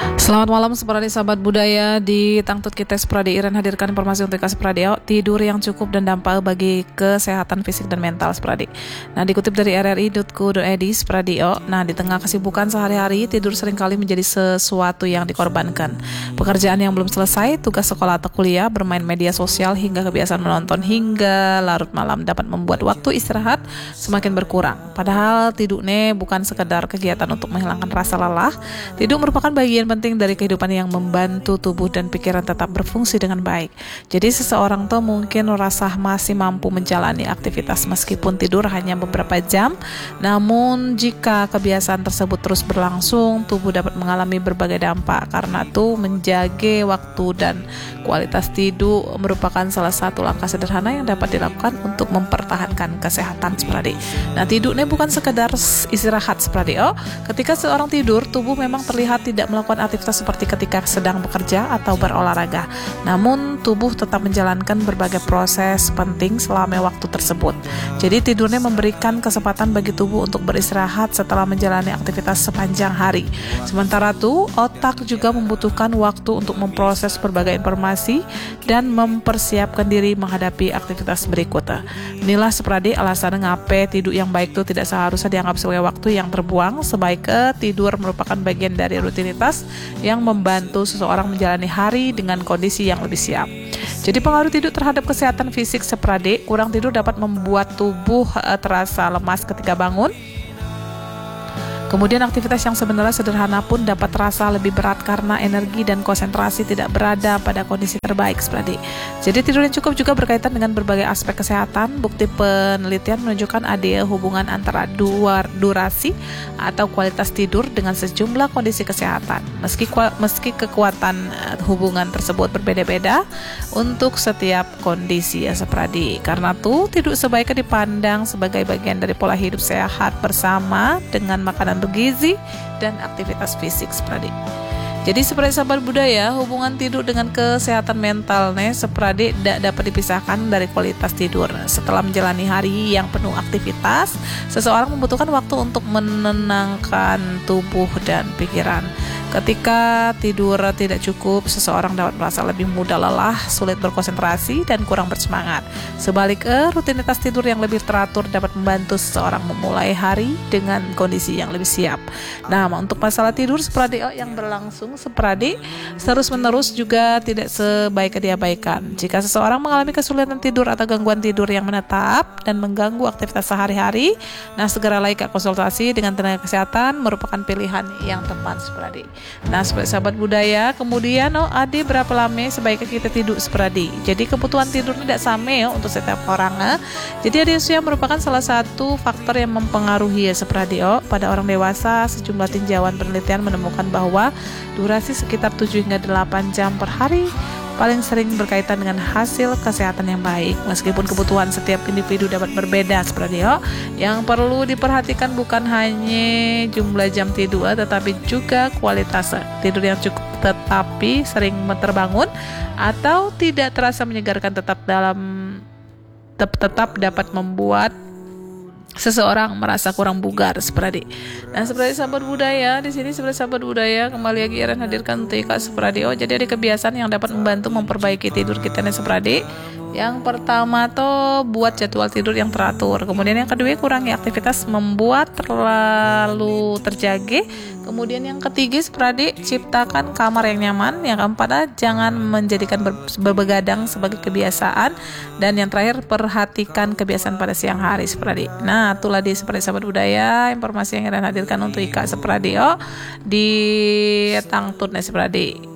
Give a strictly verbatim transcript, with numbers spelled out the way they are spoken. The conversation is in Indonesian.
Selamat malam Sepradi sahabat budaya. Di Tangtut kita Sepradi Iren hadirkan informasi untuk Ika Sepradi. Tidur yang cukup dan dampak bagi kesehatan fisik dan mental Sepradi. Nah, dikutip dari r r i dot co dot i d Sepradi. Nah, di tengah kesibukan sehari-hari, tidur seringkali menjadi sesuatu yang dikorbankan. Pekerjaan yang belum selesai, tugas sekolah atau kuliah, bermain media sosial hingga kebiasaan menonton hingga larut malam dapat membuat waktu istirahat semakin berkurang. Padahal tidurnya bukan sekedar kegiatan untuk menghilangkan rasa lelah. Tidur merupakan bagian penting dari kehidupan yang membantu tubuh dan pikiran tetap berfungsi dengan baik. Jadi seseorang tuh mungkin merasa masih mampu menjalani aktivitas meskipun tidur hanya beberapa jam. Namun jika kebiasaan tersebut terus berlangsung, tubuh dapat mengalami berbagai dampak. Karena tuh menjaga waktu dan kualitas tidur merupakan salah satu langkah sederhana yang dapat dilakukan untuk mempertahankan kesehatan Sepradi. Nah, tidurnya bukan sekedar istirahat Sepradi. Oh, ketika seorang tidur, tubuh memang terlihat tidak melakukan aktivitas seperti ketika sedang bekerja atau berolahraga. Namun tubuh tetap menjalankan berbagai proses penting selama waktu tersebut. Jadi tidurnya memberikan kesempatan bagi tubuh untuk beristirahat setelah menjalani aktivitas sepanjang hari. Sementara itu, otak juga membutuhkan waktu untuk memproses berbagai informasi dan mempersiapkan diri menghadapi aktivitas berikutnya. Inilah Sepradi alasan ngape tidur yang baik itu tidak seharusnya dianggap sebagai waktu yang terbuang. Sebaiknya tidur merupakan bagian dari rutinitas yang membantu seseorang menjalani hari dengan kondisi yang lebih siap. Jadi pengaruh tidur terhadap kesehatan fisik Sepradi, kurang tidur dapat membuat tubuh uh, terasa lemas ketika bangun. Kemudian aktivitas yang sebenarnya sederhana pun dapat terasa lebih berat karena energi dan konsentrasi tidak berada pada kondisi terbaik Sepradi. Jadi tidur yang cukup juga berkaitan dengan berbagai aspek kesehatan. Bukti penelitian menunjukkan ada hubungan antara dua durasi atau kualitas tidur dengan sejumlah kondisi kesehatan. Meski meski kekuatan hubungan tersebut berbeda-beda untuk setiap kondisi ya Sepradi. Karena tuh tidur sebaiknya dipandang sebagai bagian dari pola hidup sehat bersama dengan makanan bergizi dan aktivitas fisik Sepradi. Jadi seperti sahabat budaya, hubungan tidur dengan kesehatan mentalnya Sepradi tidak dapat dipisahkan dari kualitas tidur. Setelah menjalani hari yang penuh aktivitas, seseorang membutuhkan waktu untuk menenangkan tubuh dan pikiran. Ketika tidur tidak cukup, seseorang dapat merasa lebih mudah lelah, sulit berkonsentrasi, dan kurang bersemangat. Sebaliknya, rutinitas tidur yang lebih teratur dapat membantu seseorang memulai hari dengan kondisi yang lebih siap. Nah, untuk masalah tidur Sepradi yang berlangsung Sepradi terus-menerus juga tidak sebaik diabaikan. Jika seseorang mengalami kesulitan tidur atau gangguan tidur yang menetap dan mengganggu aktivitas sehari-hari, nah segeralah ke konsultasi dengan tenaga kesehatan merupakan pilihan yang tepat Sepradi. Nah, seperti sahabat budaya, kemudian oh ade berapa lama sebaiknya kita tidur Sepradi. Jadi kebutuhan tidur tidak sama ya untuk setiap orang. Eh. Jadi ada usia merupakan salah satu faktor yang mempengaruhi ya Sepradi. Oh, pada orang dewasa, sejumlah tinjauan penelitian menemukan bahwa durasi sekitar tujuh hingga delapan jam per hari paling sering berkaitan dengan hasil kesehatan yang baik. Meskipun kebutuhan setiap individu dapat berbeda Sepradi. Yang perlu diperhatikan bukan hanya jumlah jam tidur, tetapi juga kualitas tidur yang cukup tetapi sering terbangun atau tidak terasa menyegarkan tetap dalam tetap dapat membuat seseorang merasa kurang bugar Sepradi. Nah, seperti sahabat budaya, di sini seperti sahabat budaya kembali lagi Iren hadirkan untuk Ika Sepradi. Oh, jadi ada kebiasaan yang dapat membantu memperbaiki tidur kita nih Sepradi. Yang pertama tuh buat jadwal tidur yang teratur. Kemudian yang kedua kurangi aktivitas membuat terlalu terjaga. Kemudian yang ketiga Sepradi ciptakan kamar yang nyaman. Yang keempat jangan menjadikan ber- berbegadang sebagai kebiasaan. Dan yang terakhir perhatikan kebiasaan pada siang hari Sepradi. Nah, itulah di seperti sahabat budaya informasi yang Iren hadirkan untuk Ika Sepradi oh, di Tangtut nih Sepradi.